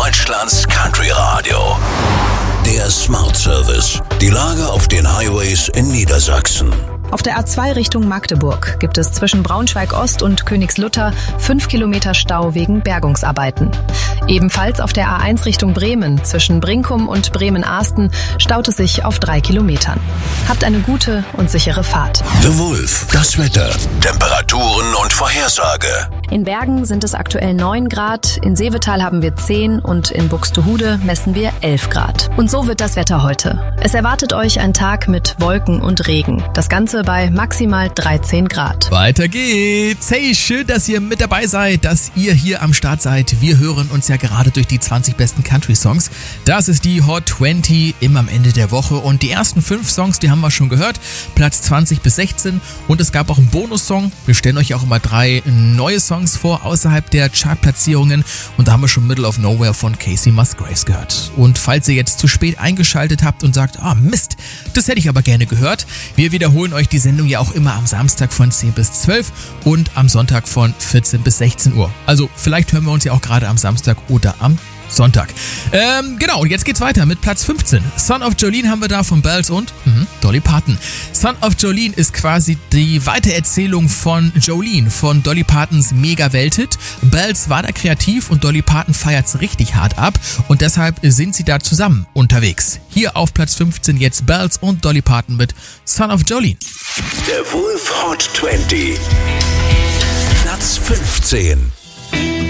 Deutschlands Country Radio. Der Smart Service. Die Lage auf den Highways in Niedersachsen. Auf der A2 Richtung Magdeburg gibt es zwischen Braunschweig-Ost und Königslutter 5 Kilometer Stau wegen Bergungsarbeiten. Ebenfalls auf der A1 Richtung Bremen zwischen Brinkum und Bremen-Ahsten staut es sich auf 3 Kilometern. Habt eine gute und sichere Fahrt. The Wolf, das Wetter, Temperaturen und Vorhersage. In Bergen sind es aktuell 9 Grad, in Seevetal haben wir 10 und in Buxtehude messen wir 11 Grad. Und so wird das Wetter heute. Es erwartet euch ein Tag mit Wolken und Regen. Das Ganze bei maximal 13 Grad. Weiter geht's. Hey, schön, dass ihr mit dabei seid, dass ihr hier am Start seid. Wir hören uns ja gerade durch die 20 besten Country-Songs. Das ist die Hot 20 immer am Ende der Woche. Und die ersten 5 Songs, die haben wir schon gehört. Platz 20 bis 16. Und es gab auch einen Bonussong. Wir stellen euch auch immer 3 neue Songs vor, außerhalb der Chartplatzierungen. Und da haben wir schon Middle of Nowhere von Casey Musgraves gehört. Und falls ihr jetzt zu spät eingeschaltet habt und sagt, Mist, das hätte ich aber gerne gehört. Wir wiederholen euch die Sendung ja auch immer am Samstag von 10 bis 12 und am Sonntag von 14 bis 16 Uhr. Also vielleicht hören wir uns ja auch gerade am Samstag oder am Sonntag. Genau, und jetzt geht's weiter mit Platz 15. Son of Jolene haben wir da von Bells und Dolly Parton. Son of Jolene ist quasi die Weitererzählung von Jolene, von Dolly Partons Mega-Welthit. Bells war da kreativ und Dolly Parton feiert's richtig hart ab und deshalb sind sie da zusammen unterwegs. Hier auf Platz 15 jetzt Bells und Dolly Parton mit Son of Jolene. Der Wolf Hot 20. Platz 15.